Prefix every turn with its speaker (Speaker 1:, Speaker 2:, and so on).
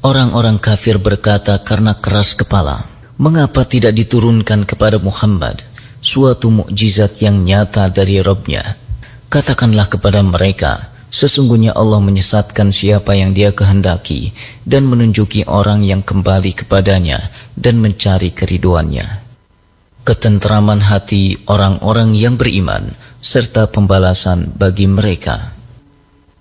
Speaker 1: Orang-orang kafir berkata karena keras kepala, mengapa tidak diturunkan kepada Muhammad suatu mukjizat yang nyata dari Rabb-Nya? Katakanlah kepada mereka, sesungguhnya Allah menyesatkan siapa yang Dia kehendaki dan menunjuki orang yang kembali kepadanya dan mencari keriduannya. Ketentraman hati orang-orang yang beriman serta pembalasan bagi mereka.